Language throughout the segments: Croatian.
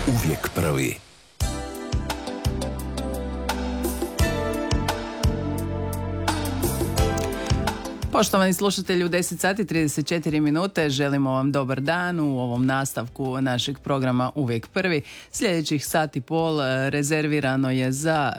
Uvijek prvi. Poštovani slušatelji, u 10 sati 34 minute želimo vam dobar dan u ovom nastavku našeg programa Uvijek prvi. Sljedećih sat i pol rezervirano je za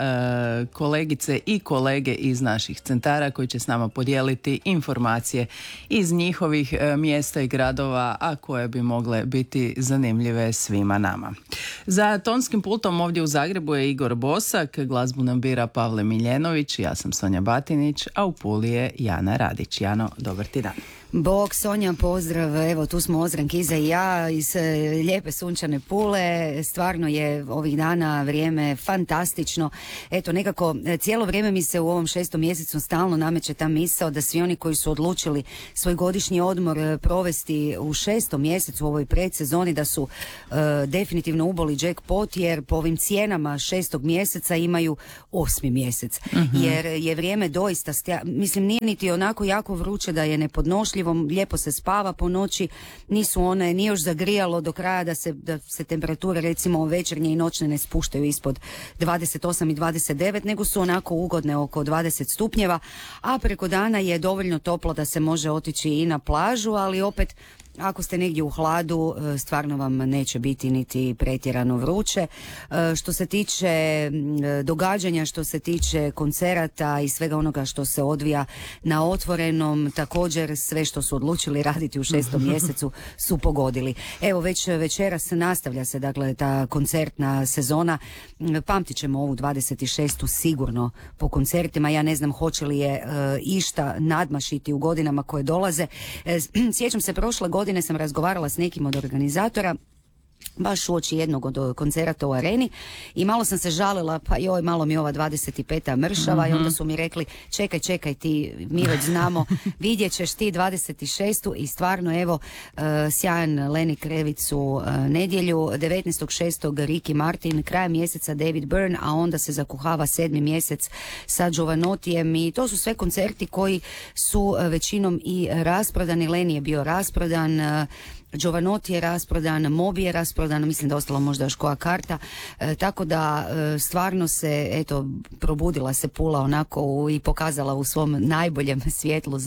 kolegice i kolege iz naših centara koji će s nama podijeliti informacije iz njihovih mjesta i gradova, a koje bi mogle biti zanimljive svima nama. Za tonskim pultom ovdje u Zagrebu je Igor Bosak, glazbu nam bira Pavle Miljenović, ja sam Sonja Batinić, a u Puli je Jana Radić. Jano, dobar ti dan. Bog, Sonja, pozdrav, evo tu smo Ozran Kiza i ja iz lijepe sunčane Pule, stvarno je ovih dana vrijeme fantastično, eto nekako cijelo vrijeme mi se u ovom 6. mjesecu stalno nameće ta misao da svi oni koji su odlučili svoj godišnji odmor provesti u 6. mjesecu u ovoj predsezoni da su definitivno uboli jackpot, jer po ovim cijenama 6. mjeseca imaju 8. mjesec, jer je vrijeme doista, mislim nije niti onako jako vruće da je nepodnošljivo, lijepo se spava po noći, nije još zagrijalo do kraja da se temperature recimo večernje i noćne ne spuštaju ispod 28 i 29, nego su onako ugodne oko 20 stupnjeva, a preko dana je dovoljno toplo da se može otići i na plažu, ali opet ako ste negdje u hladu, stvarno vam neće biti niti pretjerano vruće. Što se tiče događanja, što se tiče koncerata i svega onoga što se odvija na otvorenom, također sve što su odlučili raditi u 6. mjesecu su pogodili. Evo već večeras nastavlja se dakle ta koncertna sezona. Pamtit ćemo ovu 26. sigurno po koncertima. Ja ne znam hoće li je išta nadmašiti u godinama koje dolaze. Sjećam se prošle godine sam razgovarala s nekim od organizatora baš uoči jednog od koncerata u Areni i malo sam se žalila, pa joj, malo mi ova 25. mršava i onda su mi rekli čekaj ti, mi već znamo, vidjet ćeš ti 26. i stvarno evo sjajan Lenny Krevicu nedjelju, 19.6. Ricky Martin, krajem mjeseca David Byrne, a onda se zakuhava 7. mjesec sa Giovanotijem i to su sve koncerti koji su većinom i rasprodani. Lenny je bio rasprodan, Giovanotti je rasprodan, Moby je rasprodan, mislim da ostalo možda još koja karta, tako da stvarno se, eto, probudila se Pula onako i pokazala u svom najboljem svjetlu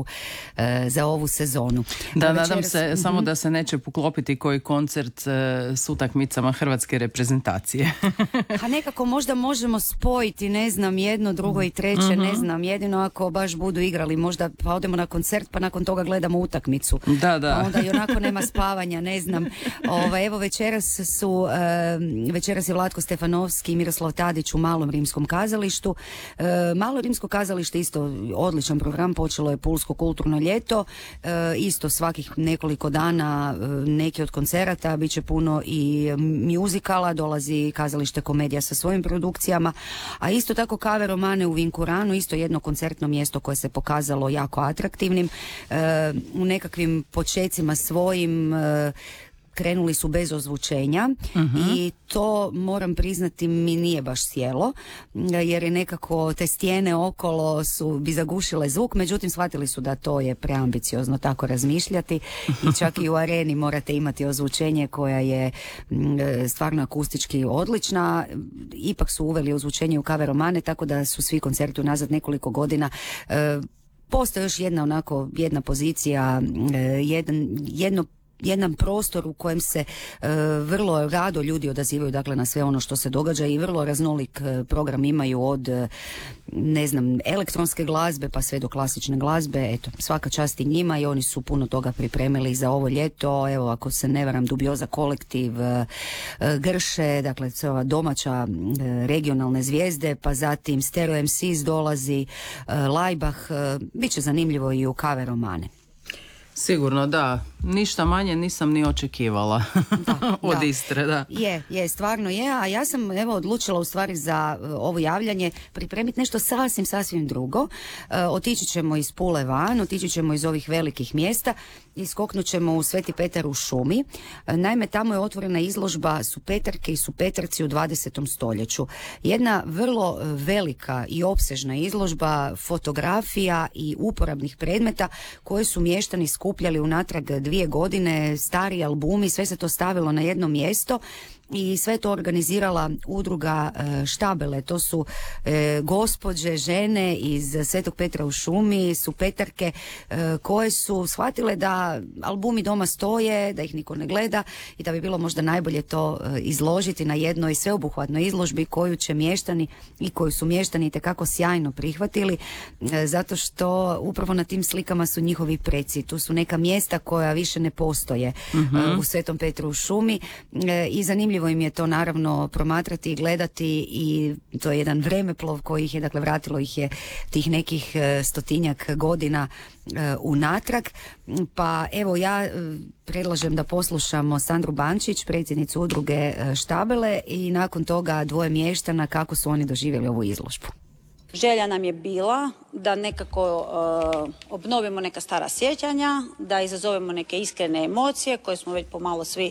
za ovu sezonu. Da, nadam se samo da se neće poklopiti koji koncert s utakmicama hrvatske reprezentacije. A nekako možda možemo spojiti, ne znam, jedno, drugo i treće, ne znam, jedino ako baš budu igrali, možda pa odemo na koncert pa nakon toga gledamo utakmicu. Da. Pa onda i onako nema spavanja, ne znam. Evo večeras je Vlatko Stefanovski i Miroslav Tadić u Malom rimskom kazalištu. Malo rimsko kazalište isto odličan program, počelo je Pulsko kulturno ljeto, isto svakih nekoliko dana neki od koncerata, bit će puno i muzikala, dolazi kazalište Komedija sa svojim produkcijama, a isto tako Kave Romane u Vinkuranu, isto jedno koncertno mjesto koje se pokazalo jako atraktivnim. U nekakvim počecima svojim krenuli su bez ozvučenja i to moram priznati mi nije baš sjelo, jer je nekako te stijene okolo bi zagušile zvuk, međutim shvatili su da to je preambiciozno tako razmišljati i čak i u Areni morate imati ozvučenje koja je stvarno akustički odlična. Ipak su uveli ozvučenje u Kave Romane, tako da su svi koncerti unazad nekoliko godina. Postoji još jedna pozicija, jedan prostor u kojem se vrlo rado ljudi odazivaju dakle na sve ono što se događa i vrlo raznolik program imaju od elektronske glazbe pa sve do klasične glazbe. Eto, svaka čast i njima i oni su puno toga pripremili za ovo ljeto. Evo, ako se ne varam, Dubioza kolektiv, Grše, dakle cijela domaća regionalne zvijezde, pa zatim Stereo MCs dolazi, Laibach, bit će zanimljivo i u Kave Romane. Sigurno, da. Ništa manje nisam ni očekivala od Istre, da. Je, stvarno je, a ja sam odlučila u stvari za ovo javljanje pripremiti nešto sasvim drugo. Otići ćemo iz Pule van, otići ćemo iz ovih velikih mjesta i skoknut ćemo u Sveti Petar u šumi. Naime, tamo je otvorena izložba Supetarke i Supetarci u 20. stoljeću. Jedna vrlo velika i opsežna izložba fotografija i uporabnih predmeta koje su mještani skupljali unatrag 2 godine, stari albumi, sve se to stavilo na jedno mjesto i sve to organizirala udruga Štabele. To su gospođe, žene iz Svetog Petra u šumi, su petarke koje su shvatile da albumi doma stoje, da ih niko ne gleda i da bi bilo možda najbolje to izložiti na jednoj sveobuhvatnoj izložbi koju će mještani i koju su mještani itekako sjajno prihvatili, zato što upravo na tim slikama su njihovi preci. Tu su neka mjesta koja više ne postoje u Svetom Petru u šumi i zanimljivo im je to naravno promatrati i gledati i to je jedan vremeplov koji ih je, dakle vratilo ih je tih nekih 100-tinjak godina unatrag. Pa evo ja predlažem da poslušamo Sandru Bančić, predsjednicu udruge Štabele, i nakon toga dvoje mještana kako su oni doživjeli ovu izložbu. Želja nam je bila da nekako obnovimo neka stara sjećanja, da izazovemo neke iskrene emocije koje smo već pomalo svi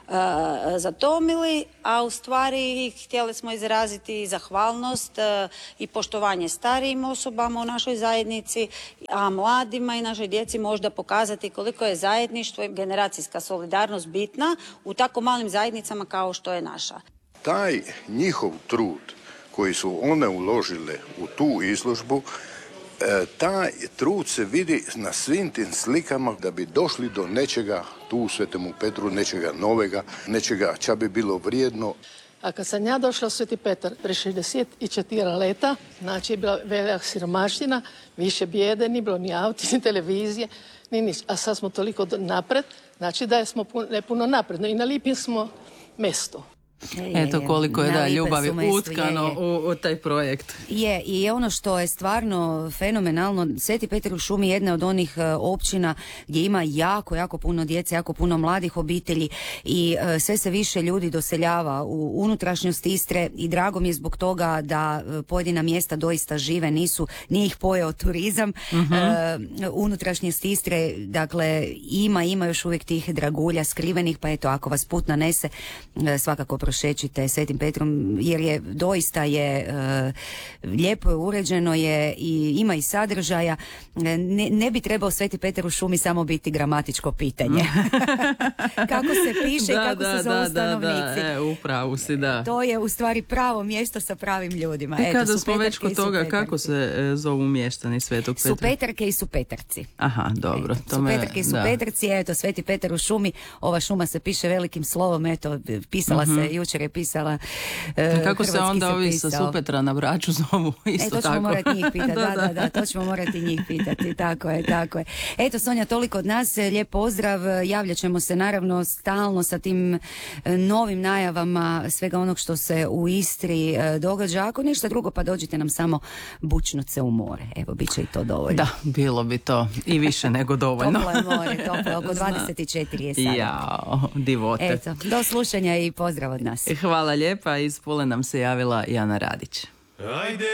zatomili, a u stvari htjeli smo izraziti zahvalnost i poštovanje starijim osobama u našoj zajednici, a mladima i našoj djeci možda pokazati koliko je zajedništvo i generacijska solidarnost bitna u tako malim zajednicama kao što je naša. Taj njihov trud koji su one uložile u tu izložbu, taj trud se vidi na svim tim slikama da bi došli do nečega tu u Svetemu Petru, nečega novega, nečega ča bi bilo vrijedno. A kad sam ja došla u Sveti Petar pre 64 leta, znači je bila velika siromaština, više bijede, ni bilo ni auti, ni televizije, ni nič. A sad smo toliko napred, znači da smo puno napredno i na lijepim smo mesto. Eto koliko je da ljubavi utkano u taj projekt. Je, i ono što je stvarno fenomenalno, Sveti Petar u šumi je jedna od onih općina gdje ima jako puno djece, jako puno mladih obitelji i sve se više ljudi doseljava u unutrašnjost Istre i drago mi je zbog toga da pojedina mjesta doista žive, nije ih pojeo turizam. Unutrašnjost Istre, dakle, ima još uvijek tih dragulja skrivenih, pa eto, ako vas put nanese, svakako prošećite Svetim Petrom, jer je doista lijepo je, uređeno je i ima i sadržaja. Ne bi trebao Sveti Petar u šumi samo biti gramatičko pitanje. Kako se piše i kako se zovu stanovnici. Upravo si, da. To je u stvari pravo mjesto sa pravim ljudima. I kada smo već kod toga, kako se zovu mještani Svetog Petra? Su Petarke i su Petarci. Aha, dobro. Su Petarke i su Petarci, eto, Sveti Petar u šumi. Ova šuma se piše velikim slovom, eto, pisala se, jučer je pisala kako se onda ovi sa Supetra na Braču zovu isto tako? To ćemo morati njih pitati, da, to ćemo morati njih pitati, tako je. Eto, Sonja, toliko od nas, lijep pozdrav, javljat ćemo se naravno stalno sa tim novim najavama svega onog što se u Istri događa. Ako ništa drugo, pa dođite nam samo bučnut se u more, evo, bit će i to dovoljno. Da, bilo bi to i više nego dovoljno. Toplo je more, toplo, oko 24 je sada. Jao, divote. Eto, do slušanja i pozdrav od nas. Hvala lijepa, iz Pule nam se javila Jana Radić. Ajde.